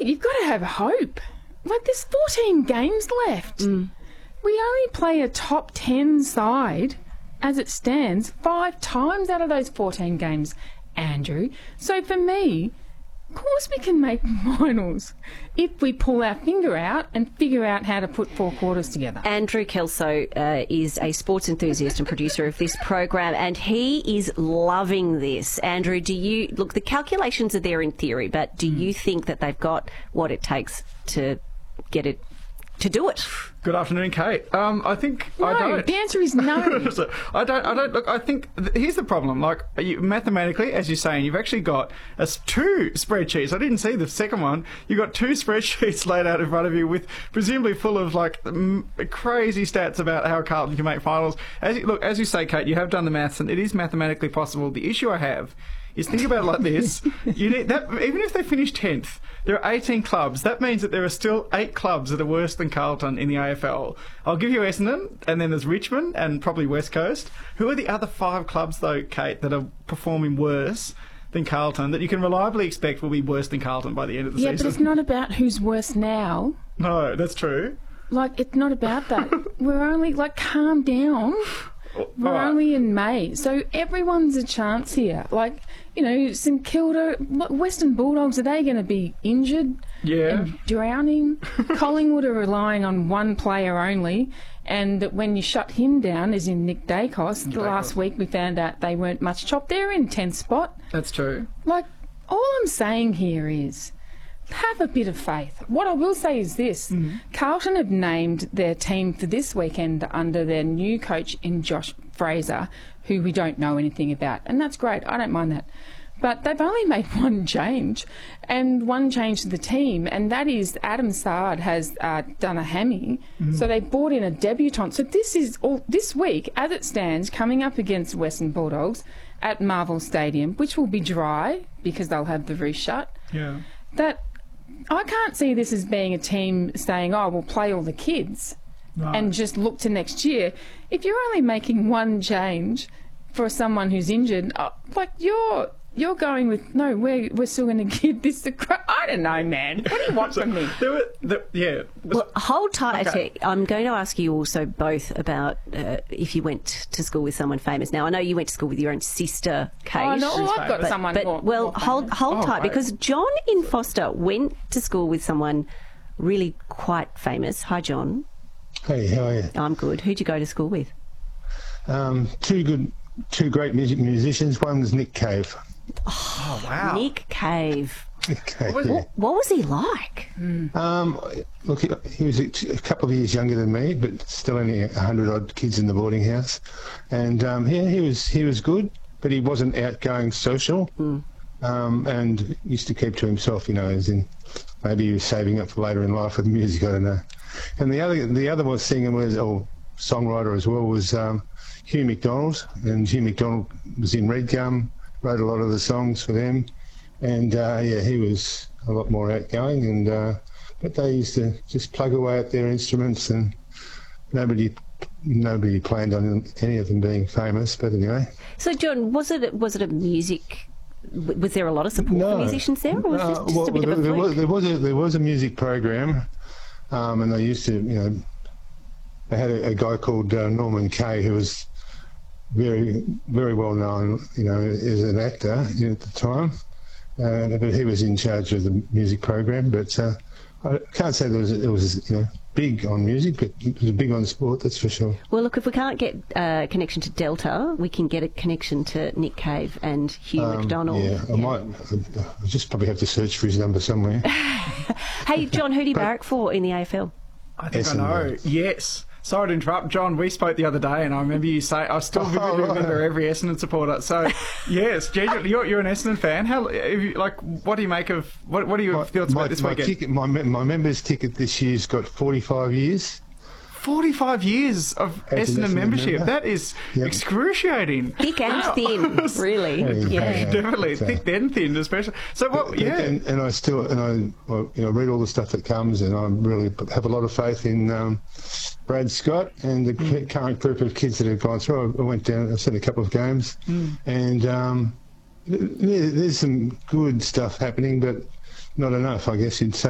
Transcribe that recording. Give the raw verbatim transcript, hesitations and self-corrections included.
you've got to have hope. Like, there's fourteen games left. Mm. We only play a top ten side, as it stands, five times out of those fourteen games, Andrew. So for me, of course we can make finals if we pull our finger out and figure out how to put four quarters together. Andrew Kelso uh, is a sports enthusiast and producer of this program, and he is loving this. Andrew, do you look? The calculations are there in theory, but do mm. you think that they've got what it takes to get it to do it? Good afternoon, Kate. Um, I think no, I don't. The answer is no. So, I don't. I don't. Look, I think th- here's the problem. Like you, mathematically, as you're saying, you've actually got a, two spreadsheets. I didn't see the second one. You've got two spreadsheets laid out in front of you, with presumably full of like m- crazy stats about how Carlton can make finals. As you, look, as you say, Kate, you have done the maths, and it is mathematically possible. The issue I have is, think about it like this: you need that. Even if they finish tenth, there are eighteen clubs. That means that there are still eight clubs that are worse than Carlton in the A F L. I'll give you Essendon, and then there's Richmond, and probably West Coast. Who are the other five clubs, though, Kate, that are performing worse than Carlton, that you can reliably expect will be worse than Carlton by the end of the yeah, season? Yeah, but it's not about who's worse now. No, that's true. Like, it's not about that. We're only, like, calm down. We're right. only in May, so everyone's a chance here. Like, you know, St Kilda, Western Bulldogs, are they going to be injured yeah. and drowning? Collingwood are relying on one player only, and that when you shut him down, as in Nick Dacos, the last week we found out they weren't much chopped. They're in tenth spot. That's true. Like, all I'm saying here is, have a bit of faith. What I will say is this. Mm-hmm. Carlton have named their team for this weekend under their new coach in Josh Fraser, who we don't know anything about. And that's great. I don't mind that. But they've only made one change, and one change to the team, and that is Adam Sard has uh, done a hammy. Mm-hmm. So they brought in a debutant. So this is all this week, as it stands, coming up against Western Bulldogs at Marvel Stadium, which will be dry because they'll have the roof shut. Yeah. That I can't see this as being a team saying, oh, we'll play all the kids right. and just look to next year. If you're only making one change for someone who's injured, oh, like you're you're going with, no, we're, we're still going to give this a crack. I don't know, man. What do you want so, from me? There were, there, yeah. Well, hold tight. Okay. I'm going to ask you also both about uh, if you went to school with someone famous. Now, I know you went to school with your own sister, Kate. Oh, no, well, I've got but, someone but, more, Well, more hold, hold oh, tight, right. because John in Foster went to school with someone really quite famous. Hi, John. Hey, how are you? I'm good. Who'd you go to school with? Um, two good, two great music musicians. One was Nick Cave. Oh, wow. Nick Cave. Nick Cave, what, yeah. what, what was he like? Mm. Um, look, he, he was a, a couple of years younger than me, but still only a hundred odd kids in the boarding house. And um, yeah, he was he was good, but he wasn't outgoing social, mm. um, and used to keep to himself. You know, as in maybe he was saving up for later in life with music. I don't know. And the other the other was singer was or songwriter as well was um, Hugh McDonald, and Hugh McDonald was in Red Gum. Wrote a lot of the songs for them, and uh, yeah, he was a lot more outgoing. And uh, but they used to just plug away at their instruments, and nobody nobody planned on any of them being famous. But anyway. So, John, was it was it a music? Was there a lot of support no, for musicians there, or was no, it just, just well, a bit there, of a there fluke? was, there was a there was a music program, um, and they used to, you know, they had a, a guy called uh, Norman Kay who was very, very well known, you know, as an actor at the time. Uh, but he was in charge of the music program. But uh, I can't say there was, it was, you know, big on music, but it was big on sport, that's for sure. Well, look, if we can't get a connection to Delta, we can get a connection to Nick Cave and Hugh Um, McDonald. yeah, I Yeah. might. I just probably have to search for his number somewhere. Hey, John, who do you barrack for in the A F L? I think Essendon. I know. Yes. Sorry to interrupt, John. We spoke the other day, and I remember you say I still vividly Oh, right. remember every Essendon supporter. So, yes, genuinely, you're, you're an Essendon fan. How, if you, like, what do you make of what? What are your My, thoughts my, about this my, weekend? ticket, my, me- my members' ticket this year's got forty-five years. Forty-five years of As an Essendon Essendon membership. member. That is Yep. excruciating. Thick and Wow. thin, really. Yeah, Yeah. yeah. Definitely So- thick then thin, especially. So, what? Yeah. And, and I still, and I, well, you know, read all the stuff that comes, and I really have a lot of faith in um, Brad Scott and the Mm. current group of kids that have gone through. I went down, I've seen a couple of games, Mm. and um, there, there's some good stuff happening, but not enough, I guess you'd say.